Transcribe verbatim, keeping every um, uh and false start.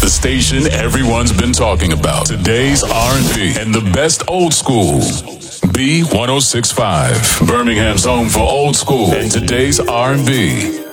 The station everyone's been talking about. Today's R and B and the best old school. B one oh six point five. Birmingham's home for old school and today's R and B.